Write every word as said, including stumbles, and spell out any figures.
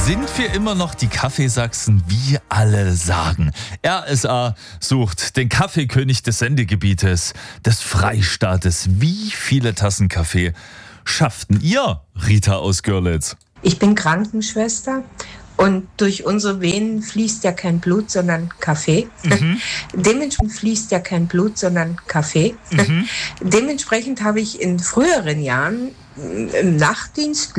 Sind wir immer noch die Kaffeesachsen, wie alle sagen? R S A sucht den Kaffeekönig des Sendegebietes, des Freistaates. Wie viele Tassen Kaffee schafften ihr, Rita aus Görlitz? Ich bin Krankenschwester und durch unsere Venen fließt ja kein Blut, sondern Kaffee. Mhm. Dementsprechend fließt ja kein Blut, sondern Kaffee. Mhm. Dementsprechend habe ich in früheren Jahren im Nachtdienst